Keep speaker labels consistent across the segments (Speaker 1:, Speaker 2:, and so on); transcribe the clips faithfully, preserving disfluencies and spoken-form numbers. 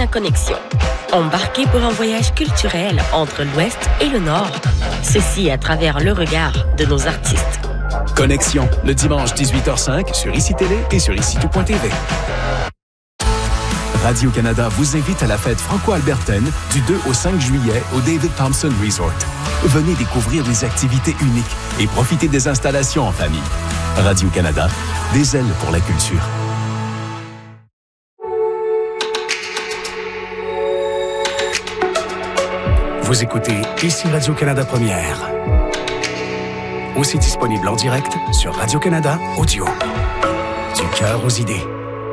Speaker 1: Arena Connexion. Embarquez pour un voyage culturel entre l'Ouest et le Nord. Ceci à travers le regard de nos artistes.
Speaker 2: Connexion, le dimanche dix-huit heures cinq sur Ici Télé et sur ici tout point t v. Radio-Canada vous invite à la fête franco-albertaine du deux au cinq juillet au David Thompson Resort. Venez découvrir des activités uniques et profiter des installations en famille. Radio-Canada, des ailes pour la culture.
Speaker 3: Vous écoutez Ici Radio-Canada Première. Aussi disponible en direct sur Radio-Canada Audio. Du cœur aux idées.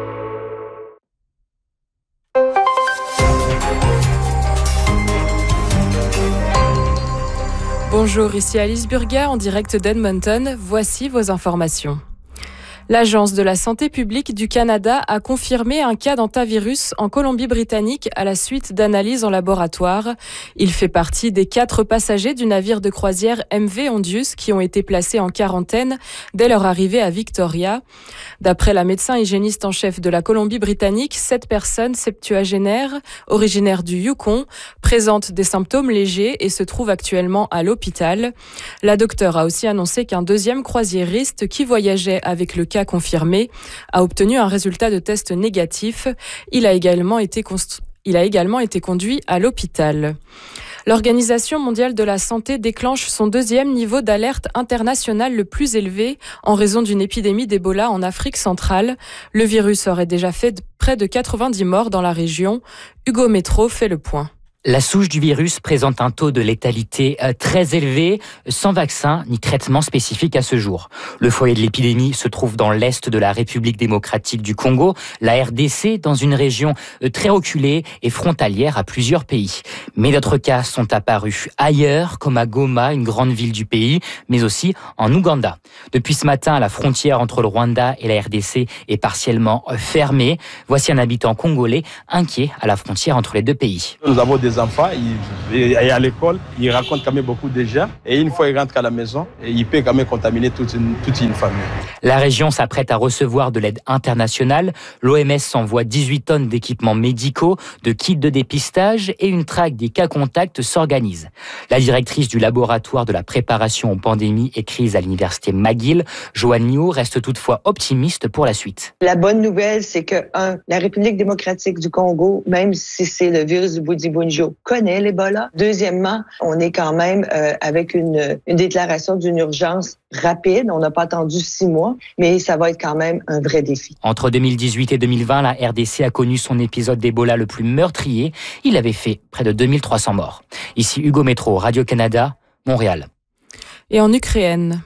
Speaker 4: Bonjour, ici Alice Burga en direct d'Edmonton. Voici vos informations. L'Agence de la santé publique du Canada a confirmé un cas d'hantavirus en Colombie-Britannique à la suite d'analyses en laboratoire. Il fait partie des quatre passagers du navire de croisière M V Ondius qui ont été placés en quarantaine dès leur arrivée à Victoria. D'après la médecin hygiéniste en chef de la Colombie-Britannique, cette personne septuagénaire, originaire du Yukon, présente des symptômes légers et se trouve actuellement à l'hôpital. La docteure a aussi annoncé qu'un deuxième croisiériste qui voyageait avec le cas confirmé a obtenu un résultat de test négatif. Il a également été, const... Il a également été conduit à l'hôpital. L'Organisation mondiale de la santé déclenche son deuxième niveau d'alerte internationale le plus élevé en raison d'une épidémie d'Ebola en Afrique centrale. Le virus aurait déjà fait près de quatre-vingt-dix morts dans la région. Hugo Métro fait le point.
Speaker 5: La souche du virus présente un taux de létalité très élevé, sans vaccin ni traitement spécifique à ce jour. Le foyer de l'épidémie se trouve dans l'est de la République démocratique du Congo, la R D C, dans une région très reculée et frontalière à plusieurs pays. Mais d'autres cas sont apparus ailleurs, comme à Goma, une grande ville du pays, mais aussi en Ouganda. Depuis ce matin, la frontière entre le Rwanda et la R D C est partiellement fermée. Voici un habitant congolais inquiet à la frontière entre les deux pays.
Speaker 6: Nous avons des enfants, ils, à l'école, ils racontent quand même beaucoup de gens. Et une fois ils rentrent à la maison, il peut quand même contaminer toute une, toute une famille.
Speaker 5: La région s'apprête à recevoir de l'aide internationale. L'O M S envoie dix-huit tonnes d'équipements médicaux, de kits de dépistage et une traque des cas contacts s'organise. La directrice du laboratoire de la préparation aux pandémies et crises à l'université McGill, Joanne Niou, reste toutefois optimiste pour la suite.
Speaker 7: La bonne nouvelle, c'est que, un, la République démocratique du Congo, même si c'est le virus du Bundibugyo, connaît l'Ebola. Deuxièmement, on est quand même euh, avec une, une déclaration d'une urgence rapide. On n'a pas attendu six mois, mais ça va être quand même un vrai défi.
Speaker 5: Entre deux mille dix-huit et deux mille vingt, la R D C a connu son épisode d'Ebola le plus meurtrier. Il avait fait près de deux mille trois cents morts. Ici Hugo Métro, Radio-Canada, Montréal.
Speaker 4: Et en Ukraine.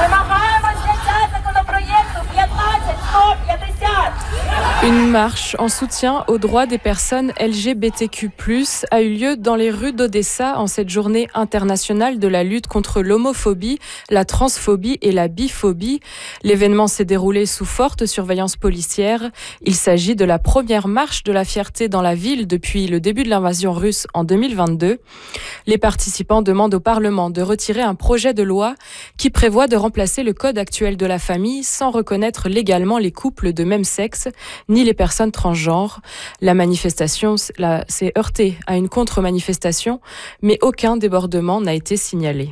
Speaker 4: Une marche en soutien aux droits des personnes L G B T Q plus, a eu lieu dans les rues d'Odessa en cette journée internationale de la lutte contre l'homophobie, la transphobie et la biphobie. L'événement s'est déroulé sous forte surveillance policière. Il s'agit de la première marche de la fierté dans la ville depuis le début de l'invasion russe en deux mille vingt-deux. Les participants demandent au Parlement de retirer un projet de loi qui prévoit de remplacer le code actuel de la famille sans reconnaître légalement les couples de même sexe ni les personnes transgenres. La manifestation la, s'est heurtée à une contre-manifestation, mais aucun débordement n'a été signalé.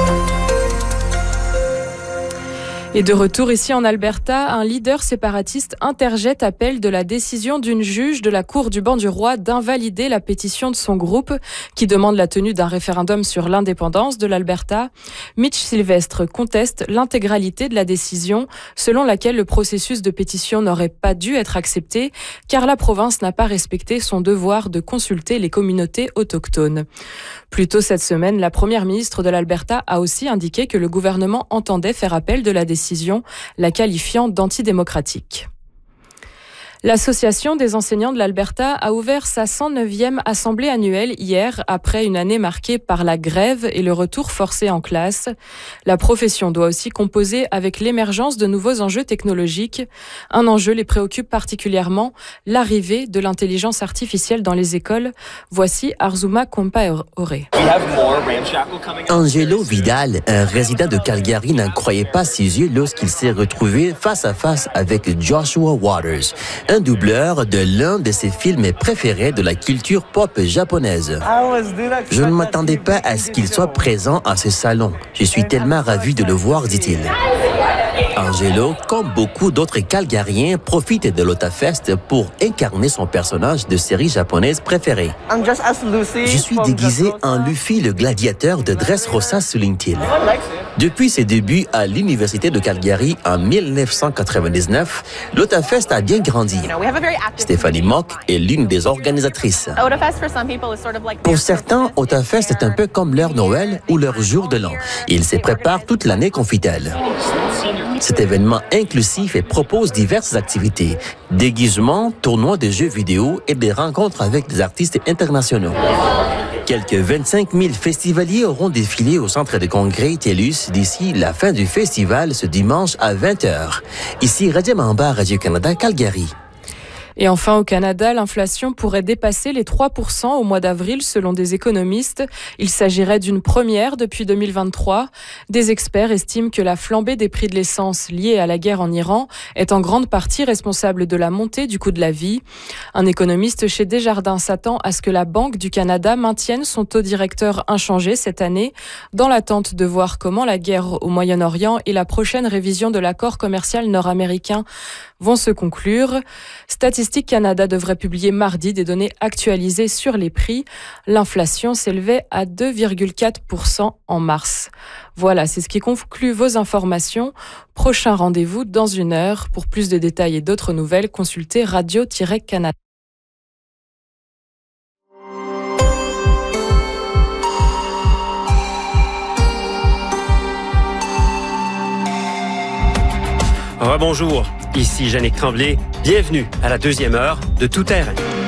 Speaker 4: Et de retour ici en Alberta, un leader séparatiste interjette appel de la décision d'une juge de la Cour du banc du roi d'invalider la pétition de son groupe qui demande la tenue d'un référendum sur l'indépendance de l'Alberta. Mitch Sylvestre conteste l'intégralité de la décision selon laquelle le processus de pétition n'aurait pas dû être accepté car la province n'a pas respecté son devoir de consulter les communautés autochtones. Plus tôt cette semaine, la première ministre de l'Alberta a aussi indiqué que le gouvernement entendait faire appel de la décision, la qualifiant d'antidémocratique. L'Association des enseignants de l'Alberta a ouvert sa cent neuvième assemblée annuelle hier après une année marquée par la grève et le retour forcé en classe. La profession doit aussi composer avec l'émergence de nouveaux enjeux technologiques. Un enjeu les préoccupe particulièrement, l'arrivée de l'intelligence artificielle dans les écoles. Voici Arzuma Compaore.
Speaker 8: Angelo Vidal, un résident de Calgary, n'en croyait pas ses yeux lorsqu'il s'est retrouvé face à face avec Joshua Waters. un doubleur de l'un de ses films préférés de la culture pop japonaise. Je ne m'attendais pas à ce qu'il soit présent à ce salon. Je suis tellement ravi de le voir, dit-il. Angelo, comme beaucoup d'autres Calgariens, profite de l'Otafest pour incarner son personnage de série japonaise préférée. Je suis déguisé en Luffy le gladiateur de Dressrosa, souligne-t-il. Depuis ses débuts à l'Université de Calgary en mille neuf cent quatre-vingt-dix-neuf, l'Otafest a bien grandi. Stéphanie Mock est l'une des organisatrices. Pour certains, Otafest est un peu comme leur Noël ou leur jour de l'an. Ils se préparent toute l'année, confie-t-elle. Cet événement inclusif et propose diverses activités, déguisements, tournois de jeux vidéo et des rencontres avec des artistes internationaux. Quelques vingt-cinq mille festivaliers auront défilé au centre de congrès TELUS d'ici la fin du festival ce dimanche à vingt heures. Ici Radio Mamba, Radio-Canada, Calgary.
Speaker 4: Et enfin, au Canada, l'inflation pourrait dépasser les trois pour cent au mois d'avril, selon des économistes. Il s'agirait d'une première depuis deux mille vingt-trois. Des experts estiment que la flambée des prix de l'essence liée à la guerre en Iran est en grande partie responsable de la montée du coût de la vie. Un économiste chez Desjardins s'attend à ce que la Banque du Canada maintienne son taux directeur inchangé cette année, dans l'attente de voir comment la guerre au Moyen-Orient et la prochaine révision de l'accord commercial nord-américain vont se conclure. Statistique Canada devrait publier mardi des données actualisées sur les prix. L'inflation s'élevait à deux virgule quatre pour cent en mars. Voilà, c'est ce qui conclut vos informations. Prochain rendez-vous dans une heure. Pour plus de détails et d'autres nouvelles, consultez Radio-Canada.
Speaker 9: Rebonjour, ici Jannick Tremblay. Bienvenue à la deuxième heure de Tout terrain.